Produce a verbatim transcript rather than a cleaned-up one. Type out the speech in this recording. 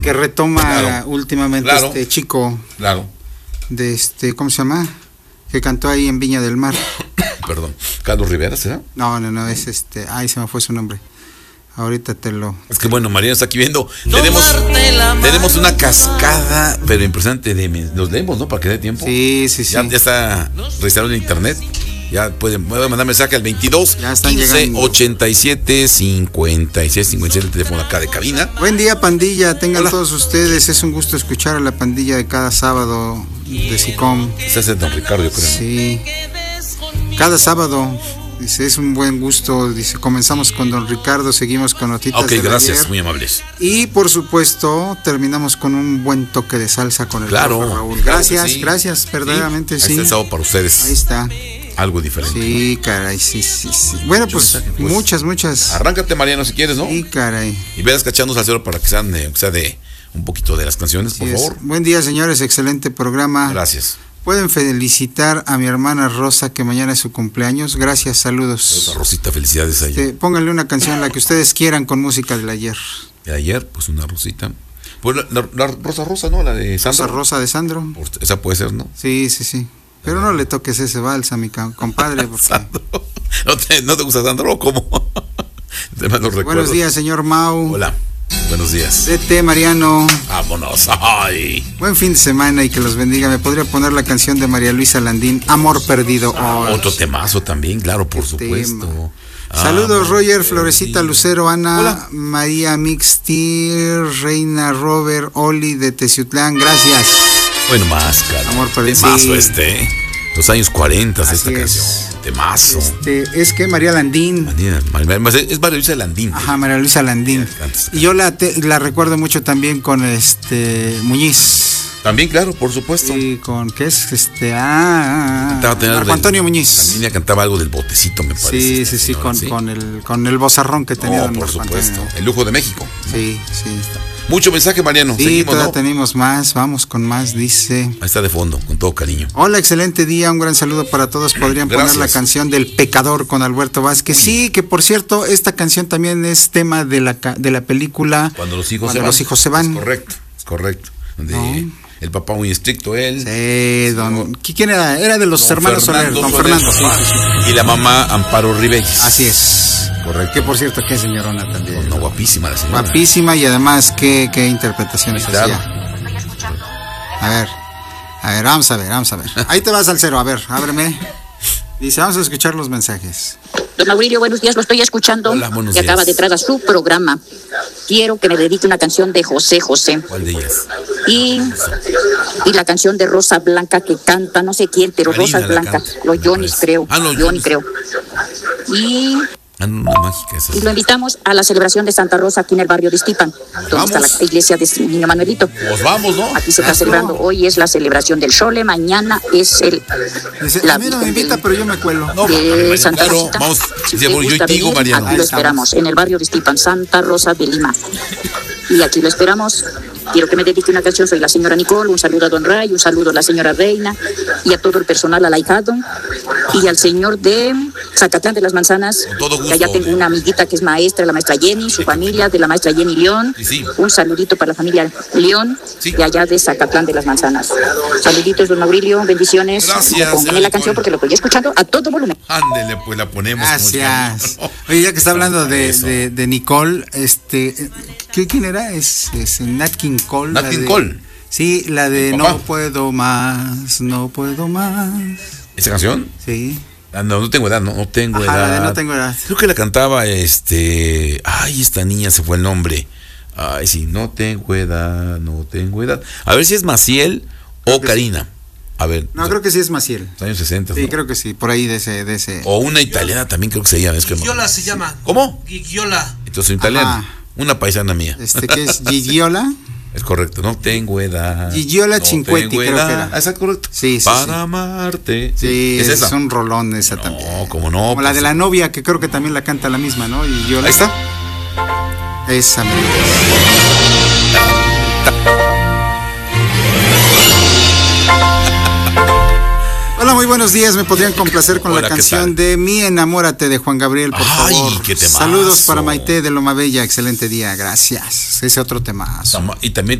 que retoma claro, últimamente claro, este chico. Claro. De este, ¿cómo se llama? Que cantó ahí en Viña del Mar. Perdón, Carlos Rivera, ¿será? No, no, no, es este, ay, se me fue su nombre. Ahorita te lo... Es que bueno, Mariano está aquí viendo. Tenemos, tenemos una cascada, pero impresionante de... Los leemos, ¿no? Para que dé tiempo. Sí, sí, sí. Ya, ya está registrado en internet. Ya pueden, pueden mandar mensaje al veintidós, quince, ochenta y siete, cincuenta y seis, cincuenta y siete, el teléfono acá de cabina. Buen día, pandilla, tengan Hola. Todos ustedes, es un gusto escuchar a la pandilla de cada sábado de SICOM. Ese es don Ricardo, yo creo. Sí, cada sábado, dice, es un buen gusto, dice, comenzamos con don Ricardo, seguimos con notitas. Ok, de gracias, ayer, muy amables. y por supuesto, terminamos con un buen toque de salsa con el claro, profe Raúl. Gracias, claro sí. gracias, verdaderamente sí. Ahí está el sábado para ustedes. Ahí está. Algo diferente. Sí, caray, sí, sí, sí. Bueno, pues, mensaje, pues muchas, muchas. Arráncate, Mariano, si quieres, ¿no? Sí, caray. Y veas cachando al cero para que sean de, o sea, de un poquito de las canciones, por sí favor. Es. Buen día, señores, excelente programa. Gracias. Pueden felicitar a mi hermana Rosa, que mañana es su cumpleaños. Gracias, saludos. Rosa, Rosita, felicidades a ella. Este, pónganle una canción, la que ustedes quieran, con música del ayer. De ayer, pues una Rosita. Pues la, la, la Rosa Rosa, ¿no? La de Sandro. Rosa Rosa de Sandro. Esa puede ser, ¿no? Sí, sí, sí. Pero no le toques ese vals a mi compadre. Porque... ¿No, te, ¿No te gusta Sandro o cómo? Te mando Buenos días, señor Mau. Hola, buenos días. D T Mariano. Vámonos. Ay. Buen fin de semana y que los bendiga. ¿Me podría poner la canción de María Luisa Landín, Amor Perdido? Ah, oh, otro temazo también, claro, por supuesto. Tema. Saludos, ah, Roger, Florecita, Lucero, Ana, Hola. María Mixtir, Reina, Robert, Oli de Teciutlán. Gracias. Bueno, más, cara. Amor Perdido. Temazo sí. este, ¿eh? Los años cuarenta de esta es. canción. Temazo. Este, es que María Landín. María, es María Luisa Landín. Ajá, María Luisa Landín. Y yo la, te, la recuerdo mucho también con este Muñiz. También, claro, por supuesto. Y con, ¿qué es? Este, ah, cantaba Marco del, Antonio Muñiz. La niña cantaba algo del botecito, me parece. Sí, sí, sí, con, ¿sí? con el con el vozarrón que tenía. No, don por Marco supuesto. Antonio. El lujo de México. Sí, sí. Mucho mensaje, Mariano. Sí, Seguimos, todavía ¿no? tenemos más, vamos con más, dice. Ahí está de fondo, con todo cariño. Hola, excelente día, un gran saludo para todos. Podrían Gracias. Poner la canción del Pecador con Alberto Vázquez. Sí, que por cierto, esta canción también es tema de la de la película Cuando los hijos, Cuando se, van. Los hijos se van. Es correcto, es correcto. De, ¿no? El papá muy estricto, él. Sí, don. ¿Quién era? Era de los don hermanos Soler, don Soler, Fernando. Sí, sí, sí. Y la mamá Amparo Ribelles. Así es. Correcto. Que por cierto, qué señorona también. No, guapísima la señora. Guapísima y además, qué, qué interpretaciones claro. hacía. A ver, a ver, vamos a ver, vamos a ver. Ahí te vas al cero, a ver, ábreme. Dice, vamos a escuchar los mensajes. Don Mauricio, buenos días, lo estoy escuchando. Hola, buenos que días. Acaba de entrar a su programa. Quiero que me dedique una canción de José José. ¿Cuál de ellas? Y, y la canción de Rosa Blanca que canta, no sé quién, pero Marina Rosa Blanca, canta, los Johnny's creo, ah, no, Johnny creo. Y, ah, no, una mágica esa. y lo invitamos a la celebración de Santa Rosa aquí en el barrio de Iztipan, donde vamos. está la iglesia de Niño Manuelito. Pues vamos, ¿no? Aquí se está celebrando, hoy es la celebración del Xole, mañana es el... Dice, la, a mí no me invita, pero yo me cuelo. No, de Santa claro, Rosita. vamos, Si yo, yo gusta digo, venir, Mariano. aquí lo esperamos, en el barrio de Iztipan, Santa Rosa de Lima. Y aquí lo esperamos. Quiero que me dedique una canción, soy la señora Nicole, un saludo a don Ray, un saludo a la señora Reina y a todo el personal, al ahijado y al señor de Zacatlán de las Manzanas, todo gusto, que allá tengo una amiguita que es maestra, la maestra Jenny, su familia, de la maestra Jenny León, sí, sí. Un saludito para la familia León, sí. de allá de Zacatlán de las Manzanas. Saluditos, don Mauricio, bendiciones. Gracias. Pónganme la canción porque lo estoy escuchando a todo volumen. Ándele, pues la ponemos. Gracias. Oye, ya que está hablando de, de, de Nicole, este, ¿qué, ¿quién era? Es, es Nat King Cole. Nat King Cole. Sí, la de Papá. No puedo más, no puedo más. ¿Esa canción? Sí. Ah, no, no tengo edad, no, no tengo Ajá, edad. la de No tengo edad. Creo que la cantaba, este, ay, esta niña se fue el nombre. Ay, sí, no tengo edad, no tengo edad. A ver si es Maciel o Karina. A ver. No, creo que sí es Maciel. Años sesenta. Sí, ¿no? creo que sí, por ahí de ese, de ese. O una italiana también creo que se llama. Es que Gigiola se llama. ¿Cómo? Gigiola. Entonces italiana. Ajá. Una paisana mía. Este, ¿qué es? Gigiola. Es correcto, no tengo edad. Gigiola no Cinquetti, tengo creo edad. que era. Ah, ¿está correcto? Sí, sí, Para sí. amarte. Sí, es esa. es un rolón esa No, también. como no. Como pues, la de la novia, que creo que también la canta la misma, ¿no? Y yo Ahí está. Esa misma. muy buenos días. ¿Me podrían complacer con Hola, la ¿qué canción tal? de Mi Enamórate de Juan Gabriel, por Ay, favor? qué temazo. Saludos para Maite de Loma Bella. Excelente día, gracias. Ese otro temazo. Y también